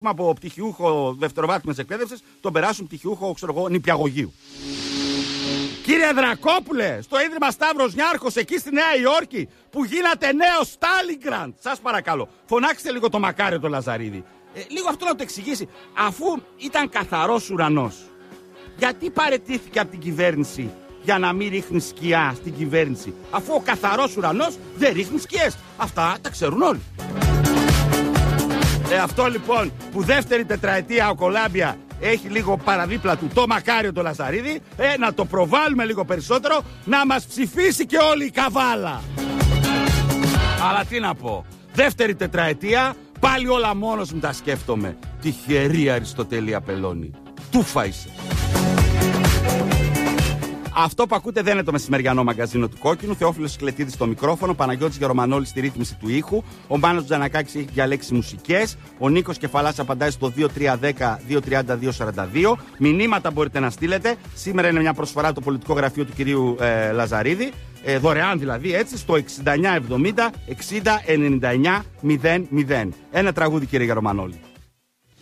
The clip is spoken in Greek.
πούμε, από πτυχιούχο δευτεροβάθμιας εκπαίδευσης, τον περάσουν πτυχιούχο, ξέρω εγώ, νηπιαγωγείου. Κύριε Δρακόπουλε, στο Ίδρυμα Σταύρος Νιάρχος, εκεί στη Νέα Υόρκη, που γίνατε νέο Στάλιγκραντ, σας παρακαλώ, φωνάξτε λίγο το Μακάριο το Λαζαρίδη. Λίγο αυτό να το εξηγήσει. Αφού ήταν καθαρός ουρανός, γιατί παραιτήθηκε από την κυβέρνηση για να μην ρίχνει σκιά στην κυβέρνηση, αφού ο καθαρός ουρανός δεν ρίχνει σκιές? Αυτά τα ξέρουν όλοι. Αυτό λοιπόν που δεύτερη τετραετία ο Κολάμπια έχει λίγο παραδίπλα του το Μακάριο το Λαζαρίδη, να το προβάλλουμε λίγο περισσότερο, να μας ψηφίσει και όλη η καβάλα. Αλλά τι να πω, δεύτερη τετραετία, πάλι όλα μόνος μου τα σκέφτομαι. Τυχερή Αριστοτέλη Απελώνη. Τούφα είσαι. Αυτό που ακούτε δεν είναι το μεσημεριανό μαγκαζίνο του Κόκκινου. Θεόφιλος Σκλετίδης στο μικρόφωνο, Παναγιώτης Γερομανόλης στη ρύθμιση του ήχου, ο Μάνος Τζανακάκης έχει διαλέξει μουσικές, ο Νίκος Κεφαλάς απαντάει στο 2310-232-42. Μηνύματα μπορείτε να στείλετε. Σήμερα είναι μια προσφορά το πολιτικό γραφείο του κυρίου Λαζαρίδη. Δωρεάν δηλαδή, έτσι, στο 6970-6099-00. Ένα τραγούδι, κύριε Γερομανόλη.